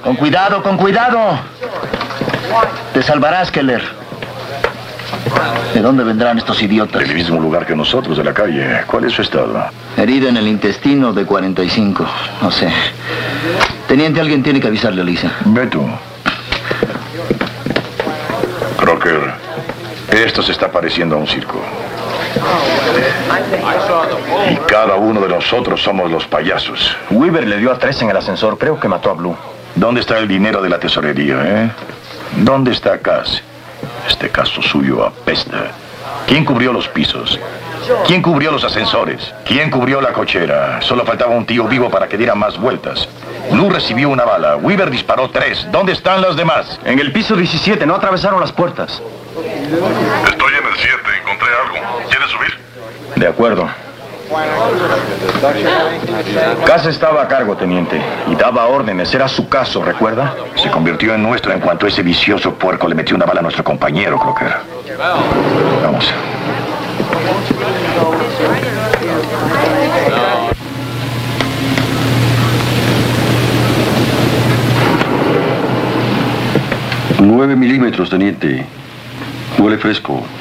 Con cuidado, con cuidado. Te salvarás, Keller. ¿De dónde vendrán estos idiotas? Del mismo lugar que nosotros, de la calle. ¿Cuál es su estado? Herida en el intestino de 45. No sé. Teniente, alguien tiene que avisarle a Lisa. Ve tú. Crocker, esto se está pareciendo a un circo. Y cada uno de nosotros somos los payasos. Weaver le dio a 3 en el ascensor. Creo que mató a Blue. ¿Dónde está el dinero de la tesorería, ¿Dónde está Cass? Este caso suyo apesta. ¿Quién cubrió los pisos? ¿Quién cubrió los ascensores? ¿Quién cubrió la cochera? Solo faltaba un tío vivo para que diera más vueltas. Blue recibió una bala. Weaver disparó 3. ¿Dónde están las demás? En el piso 17. No atravesaron las puertas. Estoy en el 7. Encontré algo. ¿Quieres subir? De acuerdo. Cass estaba a cargo, teniente, y daba órdenes. Era su caso, ¿recuerda? Se convirtió en nuestro en cuanto ese vicioso puerco le metió una bala a nuestro compañero, Crocker. Vamos. $9 milímetros, teniente. Huele fresco.